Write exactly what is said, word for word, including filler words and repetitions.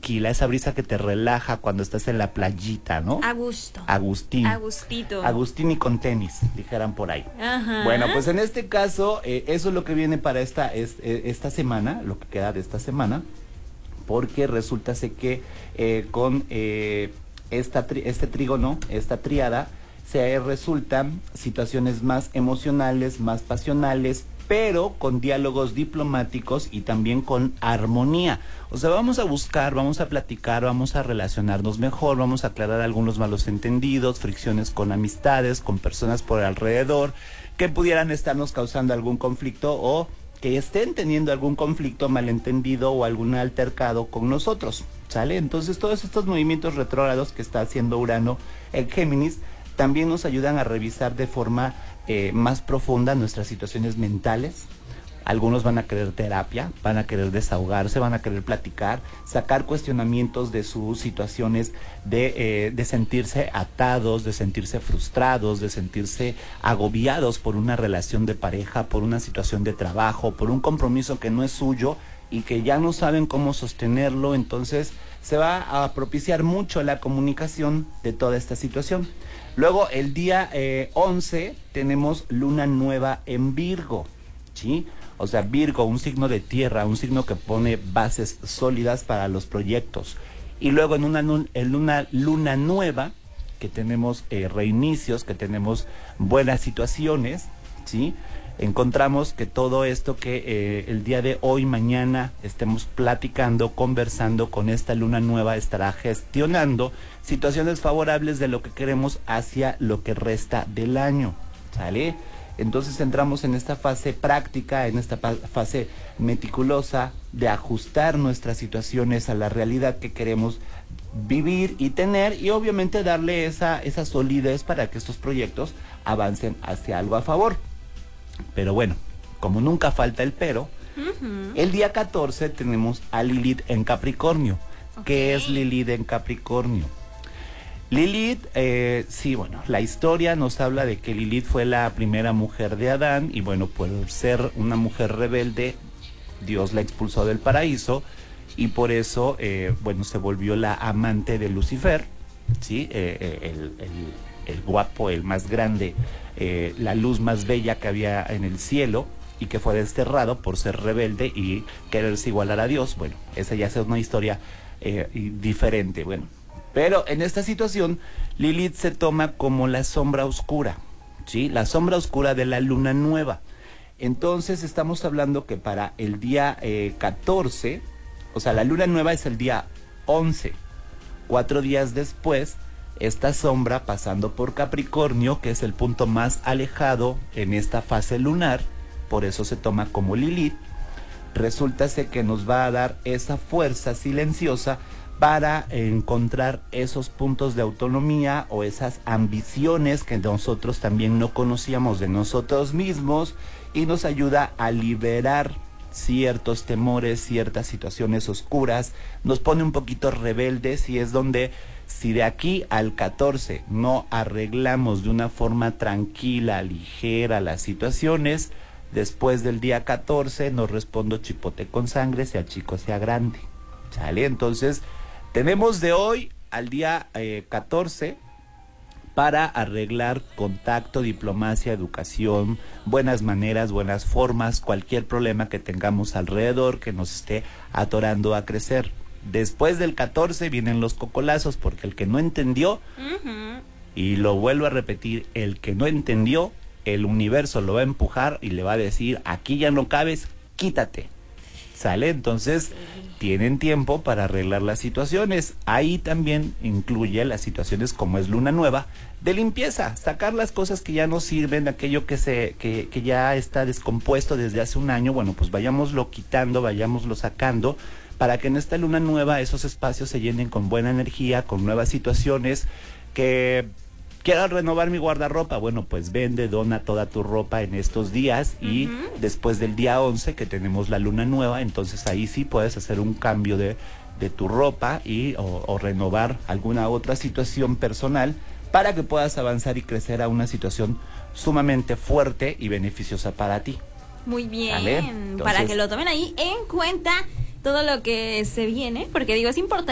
tranquila, esa brisa que te relaja cuando estás en la playita, ¿no? A gusto. Agustín. Agustito. Agustín y con tenis, dijeran por ahí. Ajá. Bueno, pues en este caso, eh, eso es lo que viene para esta, es, eh, esta semana, lo que queda de esta semana, porque resulta ser que eh, con eh, esta tri este trígono, esta tríada, se resultan situaciones más emocionales, más pasionales, pero con diálogos diplomáticos y también con armonía. O sea, vamos a buscar, vamos a platicar, vamos a relacionarnos mejor, vamos a aclarar algunos malos entendidos, fricciones con amistades, con personas por alrededor, que pudieran estarnos causando algún conflicto o que estén teniendo algún conflicto, malentendido o algún altercado con nosotros, ¿sale? Entonces todos estos movimientos retrógrados que está haciendo Urano en Géminis también nos ayudan a revisar de forma eh, más profunda nuestras situaciones mentales. Algunos van a querer terapia, van a querer desahogarse, van a querer platicar, sacar cuestionamientos de sus situaciones de, eh, de sentirse atados, de sentirse frustrados, de sentirse agobiados por una relación de pareja, por una situación de trabajo, por un compromiso que no es suyo y que ya no saben cómo sostenerlo. Entonces se va a propiciar mucho la comunicación de toda esta situación. Luego el día eh, once tenemos luna nueva en Virgo, ¿sí? O sea, Virgo, un signo de tierra, un signo que pone bases sólidas para los proyectos. Y luego en una, en una luna nueva, que tenemos eh, reinicios, que tenemos buenas situaciones, ¿sí? Encontramos que todo esto que eh, el día de hoy, mañana, estemos platicando, conversando con esta luna nueva, estará gestionando situaciones favorables de lo que queremos hacia lo que resta del año, ¿sale? Entonces entramos en esta fase práctica, en esta fase meticulosa de ajustar nuestras situaciones a la realidad que queremos vivir y tener, y obviamente darle esa, esa solidez para que estos proyectos avancen hacia algo a favor. Pero bueno, como nunca falta el pero, uh-huh. El día catorce tenemos a Lilith en Capricornio. Okay. ¿Qué es Lilith en Capricornio? Lilith, eh, sí, bueno, la historia nos habla de que Lilith fue la primera mujer de Adán y bueno, por ser una mujer rebelde, Dios la expulsó del paraíso y por eso, eh, bueno, se volvió la amante de Lucifer, ¿sí? Eh, el, el, el guapo, el más grande, eh, la luz más bella que había en el cielo y que fue desterrado por ser rebelde y quererse igualar a Dios. Bueno, esa ya es una historia eh, diferente, bueno. Pero en esta situación, Lilith se toma como la sombra oscura, ¿sí? La sombra oscura de la luna nueva. Entonces estamos hablando que para el día eh, catorce, o sea, la luna nueva es el día once. Cuatro días después, esta sombra pasando por Capricornio, que es el punto más alejado en esta fase lunar, por eso se toma como Lilith, resulta ser que nos va a dar esa fuerza silenciosa para encontrar esos puntos de autonomía o esas ambiciones que nosotros también no conocíamos de nosotros mismos y nos ayuda a liberar ciertos temores, ciertas situaciones oscuras, nos pone un poquito rebeldes y es donde si de aquí al catorce no arreglamos de una forma tranquila, ligera las situaciones, después del día catorce nos respondo chipote con sangre, sea chico, sea grande, ¿sale? Entonces tenemos de hoy al día eh, catorce para arreglar contacto, diplomacia, educación, buenas maneras, buenas formas, cualquier problema que tengamos alrededor que nos esté atorando a crecer. Después del catorce vienen los cocolazos, porque el que no entendió, uh-huh. y lo vuelvo a repetir, el que no entendió, el universo lo va a empujar y le va a decir, aquí ya no cabes, quítate. ¿Sale? Entonces, sí. Tienen tiempo para arreglar las situaciones. Ahí también incluye las situaciones como es luna nueva, de limpieza, sacar las cosas que ya no sirven, aquello que se que, que ya está descompuesto desde hace un año, bueno, pues vayámoslo quitando, vayámoslo sacando, para que en esta luna nueva esos espacios se llenen con buena energía, con nuevas situaciones. Que quiero renovar mi guardarropa, bueno, pues vende, dona toda tu ropa en estos días y uh-huh. después del día once que tenemos la luna nueva, entonces ahí sí puedes hacer un cambio de, de tu ropa y o, o renovar alguna otra situación personal para que puedas avanzar y crecer a una situación sumamente fuerte y beneficiosa para ti. Muy bien, ¿vale? Entonces, para que lo tomen ahí en cuenta todo lo que se viene, porque digo, es importante